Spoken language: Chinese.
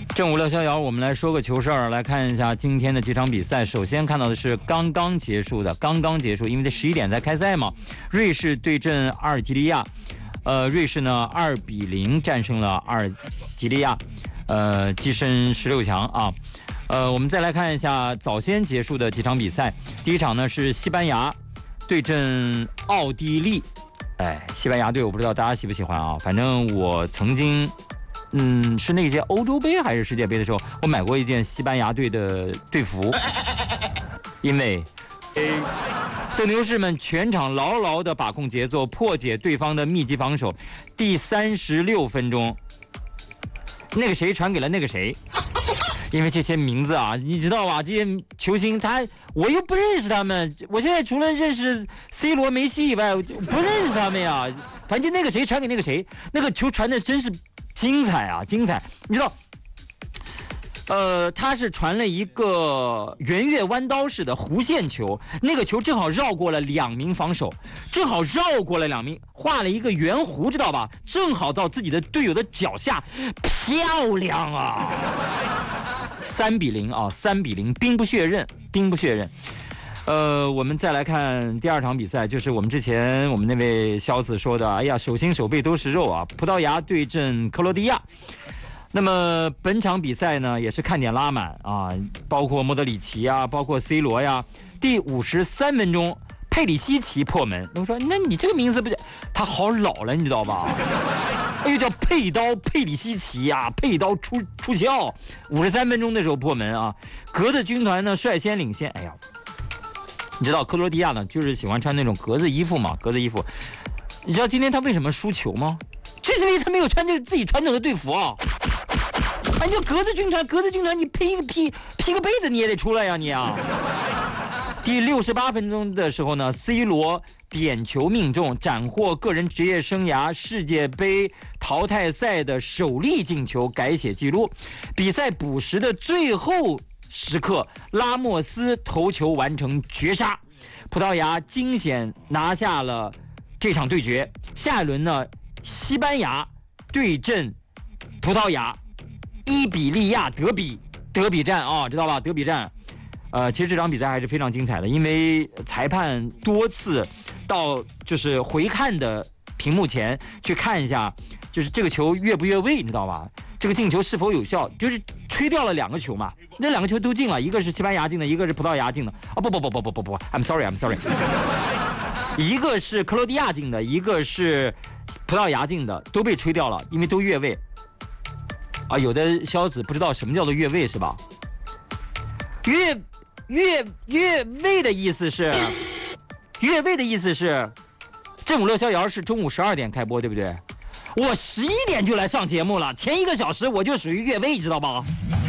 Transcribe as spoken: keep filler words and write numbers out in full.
正午六逍遥，我们来说个球事儿，来看一下今天的几场比赛。首先看到的是刚刚结束的，刚刚结束，因为在十一点才开赛嘛。瑞士对阵阿尔及利亚，呃，瑞士呢二比零战胜了阿尔及利亚，呃，跻身十六强啊。呃，我们再来看一下早先结束的几场比赛。第一场呢是西班牙对阵奥地利，哎，西班牙队我不知道大家喜不喜欢啊，反正我曾经。嗯，是那届欧洲杯还是世界杯的时候，我买过一件西班牙队的队服，因为斗牛士们全场牢牢地把控节奏，破解对方的密集防守。第三十六分钟，那个谁传给了那个谁，因为这些名字啊，你知道吧？这些球星他我又不认识他们，我现在除了认识 C 罗、梅西以外，我不认识他们呀。反正那个谁传给那个谁，那个球传的真是。精彩啊，精彩！你知道，呃，他是传了一个圆月弯刀式的弧线球，那个球正好绕过了两名防守，正好绕过了两名，画了一个圆弧，知道吧？正好到自己的队友的脚下，漂亮啊！三比零啊，三比零，兵不血刃，兵不血刃。呃，我们再来看第二场比赛，就是我们之前我们那位小子说的，哎呀，手心手背都是肉啊！葡萄牙对阵克罗地亚。那么本场比赛呢，也是看点拉满啊，包括莫德里奇啊，包括 C 罗呀。第五十三分钟，佩里西奇破门。我说，那你这个名字不是他好老了，你知道吧？哎呦，叫佩刀佩里西奇呀、啊，佩刀出出鞘。五十三分钟的时候破门啊，格子军团呢率先领先。哎呀。你知道克罗地亚呢，就是喜欢穿那种格子衣服嘛，格子衣服。你知道今天他为什么输球吗？就是因为他没有穿这个自己传统的队服啊。哎，你格子军团，格子军团，你披个披披个被子你也得出来呀、啊，你啊。第六十八分钟的时候呢 ，C 罗点球命中，斩获个人职业生涯世界杯淘汰赛的首粒进球，改写纪录。比赛补时的最后。时刻，拉莫斯头球完成绝杀，葡萄牙惊险拿下了这场对决。下一轮呢，西班牙对阵葡萄牙，伊比利亚德比德比战啊、哦，知道吧？德比战，呃，其实这场比赛还是非常精彩的，因为裁判多次到就是回看的屏幕前去看一下，就是这个球越不越位，你知道吧？这个进球是否有效？就是吹掉了两个球嘛，那两个球都进了，一个是西班牙进的，一个是葡萄牙进的。啊、哦、不不不不不不不 ，I'm sorry I'm sorry， 一个是克罗地亚进的，一个是葡萄牙进的，都被吹掉了，因为都越位。啊，有的小子不知道什么叫做越位是吧？越越越位的意思是，越位的意思是，正午六逍遥是中午十二点开播，对不对？我十一点就来上节目了，前一个小时我就属于越位，知道吧？